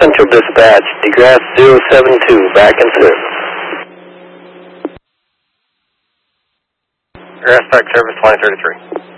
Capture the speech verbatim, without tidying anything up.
Central Dispatch, DeGrasse zero seven two, back in service. DeGrasse Park Service, line thirty-three.